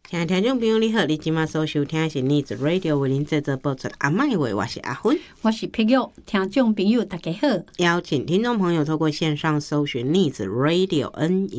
亲爱的听众朋友，你好！你今晚所收听的是 Needs Radio 为您制作播出的阿麦话，我是阿芬， 我是佩玉。听众朋友大家好， 邀请听众朋友透过线上搜寻 Needs Radio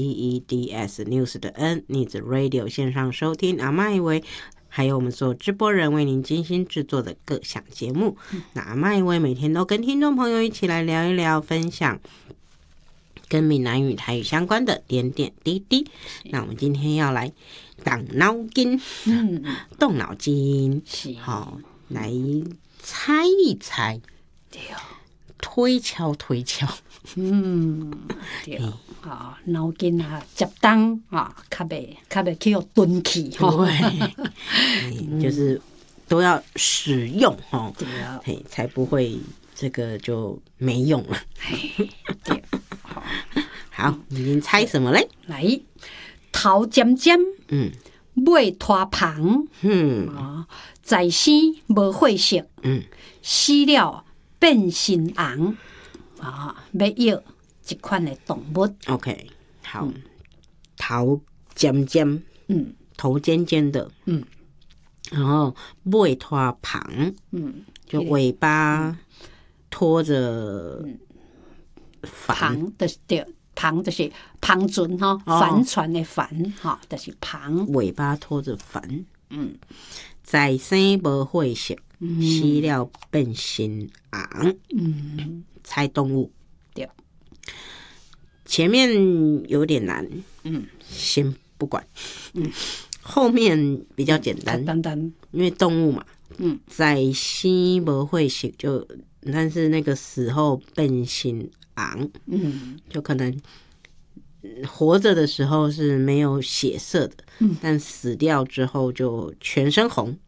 NEEDS News 的 Needs Radio 线上收听阿麦话。还有我们所有直播人为您精心制作的各项节目。那阿麦话每天都跟听众朋友一起来聊一聊，分享跟闽南语、台语相关的点点滴滴。那我们今天要来动脑筋，动脑筋，好，来猜一猜，推敲推敲， 对，啊，脑筋啊，接当啊，较袂去有钝气吼， 就是都要使用吼，对，才不会这个就没用了。 对， 好，你猜什么嘞？ 来，头尖尖，尾拖旁，在生无血色，死了变成红，啊，要要一款的动物。 OK， 好，头尖尖，头尖尖的，然后尾拖旁，就尾巴拖着旁的对。旁就是旁船哈，帆船的帆哈，就是旁。 尾巴拖着帆，在生无血色，死了变成红。猜动物， 对。 前面有点难，先不管，后面比较简单，因为动物嘛，在生无血色就，但是那个死后变成红，就可能活着的时候是没有血色的，但死掉之后就全身红。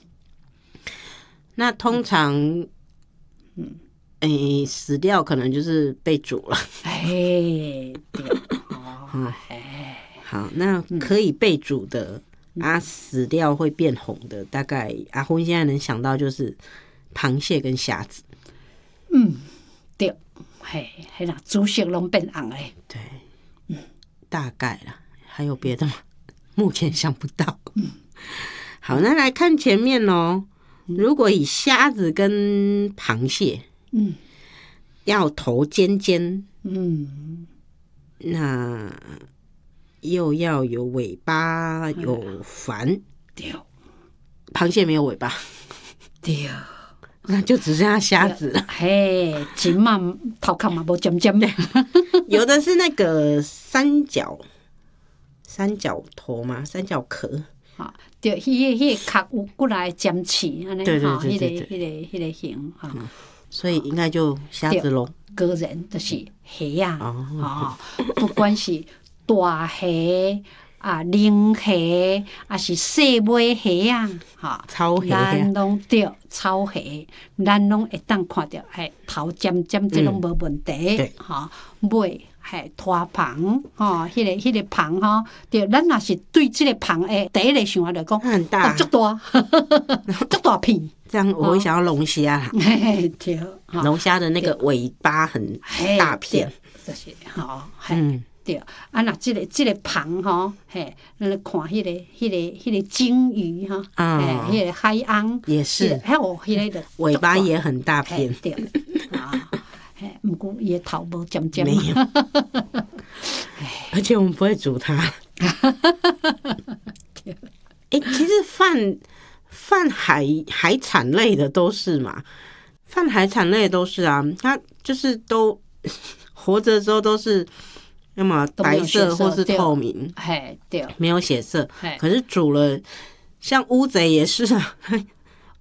那通常，死掉可能就是被煮了。好，那可以被煮的死掉会变红的，大概阿昏现在能想到就是螃蟹跟虾子。 对。嘿啦，主色拢变红诶。 对，大概啦，还有别的吗？目前想不到。好，那来看前面哦。如果以虾子跟螃蟹，要头尖尖，那又要有尾巴，有帆。 对， 螃蟹没有尾巴。 对。 那就只剩下虾子了。 嘿，钱嘛头壳嘛无尖尖的， 有的是那个三角头嘛，三角壳。 啊，对，迄个壳有过来尖刺，安尼哈，迄个形哈。 所以应该就虾子咯。 个人就是虾啊，不管是大虾。龙虾啊是细尾虾啊，哈， 草虾， 咱拢对草虾，咱拢会当看到，头尖尖这拢无问题，哈，尾拖旁，哈，迄个旁哈，对，咱若是对这个旁诶，第一个想法就讲很大， 足大，足大片。 这样我会想要龙虾啦， 对， 龙虾的那个尾巴很大片， 就是好，对，若这个旁吼，咱看迄个鲸鱼哈，迄个海鸥也是， 迄个尾巴也很大片， 对，不过伊的头无尖尖， 没有，而且我们不会煮它。其实泛海产类的都是嘛，泛海产类的都是啊，它就是都活着的时候都是。要么白色或是透明， 对， 没有血色。可是煮了，像乌贼也是啊，